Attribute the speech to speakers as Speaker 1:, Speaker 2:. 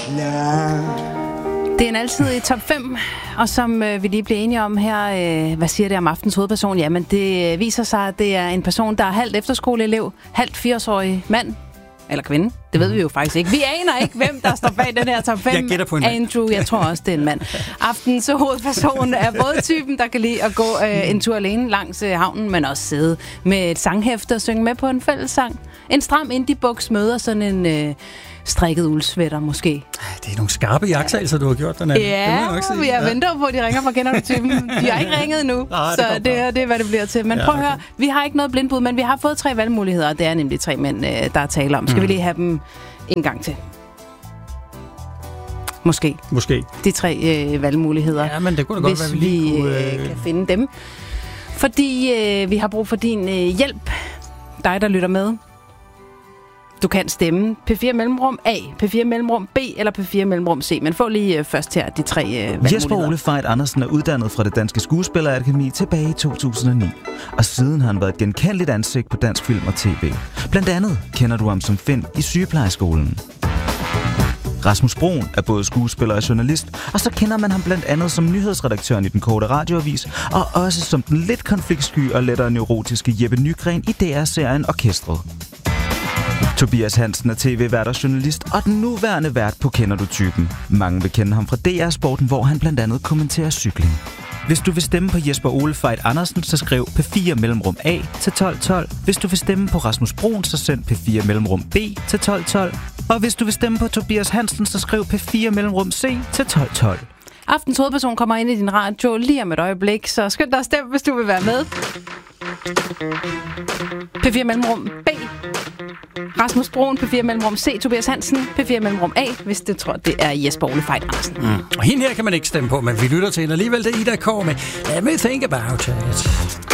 Speaker 1: Det er en altid top 5, og som vi lige blev enige om her, hvad siger det om aftens hovedperson? Jamen, det viser sig, at det er en person, der er halvt efterskoleelev, halvt 80-årig mand, eller kvinde. Det ved vi jo faktisk ikke. Vi aner ikke, hvem der står bag den her top 5.
Speaker 2: Jeg gætter på en mand.
Speaker 1: Andrew, jeg tror også, det er en mand. Aftens hovedperson er både typen, der kan lide at gå en tur alene langs havnen, men også sidde med et sanghæfte og synge med på en fællessang. En stram indie-buks møder sådan en strikket uldsvætter måske.
Speaker 2: Det er nogle skarpe jagttagelser, du har gjort den anden.
Speaker 1: Ja, jeg venter på, at de ringer fra Kender du typen. De har ikke ringet endnu, så det er, hvad det bliver til. Men prøv at høre, vi har ikke noget blindbud, men vi har fået 3 valgmuligheder, og det er nemlig 3 mænd, der er tale om. Skal vi lige have dem en gang til? Måske. De 3 valgmuligheder.
Speaker 2: Ja, men det kunne da godt være,
Speaker 1: hvis vi kan finde dem. Fordi vi har brug for din hjælp. Dig, der lytter med. Du kan stemme P4 mellemrum A, P4 mellemrum B eller P4 mellemrum C. Men få lige først her de 3 valgmuligheder.
Speaker 3: Jesper Ole Fejt Andersen er uddannet fra det Danske Skuespillerakademi tilbage i 2009. Og siden har han været et genkendeligt ansigt på dansk film og tv. Blandt andet kender du ham som Finn i Sygeplejeskolen. Rasmus Broen er både skuespiller og journalist, og så kender man ham blandt andet som nyhedsredaktøren i Den Korte Radioavis, og også som den lidt konfliktsky og lettere neurotiske Jeppe Nygren i DR-serien Orkestret. Tobias Hansen er tv-vært og journalist, og den nuværende vært på Kender du typen. Mange vil kende ham fra DR-sporten, hvor han blandt andet kommenterer cykling. Hvis du vil stemme på Jesper Ole Fejt Andersen, så skriv P4 mellemrum A til 1212. Hvis du vil stemme på Rasmus Broen, så send P4 mellemrum B til 1212. Og hvis du vil stemme på Tobias Hansen, så skriv P4 mellemrum C til 1212.
Speaker 1: Aftens hovedperson kommer ind i din radio lige om et øjeblik, så skynd dig at stemme, hvis du vil være med. P4 mellemrum B. Rasmus Broen, P4 mellemrum C. Tobias Hansen, P4 mellemrum A, hvis du tror, det er Jesper Ole Fejt Andersen.
Speaker 2: Og hende her kan man ikke stemme på, men vi lytter til hende alligevel. Det er Ida K. med Let Me Think About It.